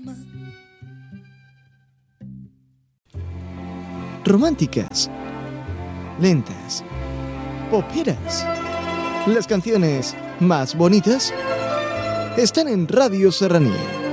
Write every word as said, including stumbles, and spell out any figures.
cama. Románticas, lentas, poperas. Las canciones más bonitas están en Radio Serranía.